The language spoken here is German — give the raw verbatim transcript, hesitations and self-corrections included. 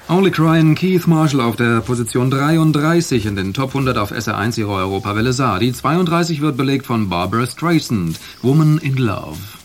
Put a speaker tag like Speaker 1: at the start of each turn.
Speaker 1: Only Crying, Keith Marshall auf der Position dreiunddreißig in den Top hundert auf S R eins ihrer Europawelle Saar. Die zweiunddreißig wird belegt von Barbra Streisand, Woman in Love.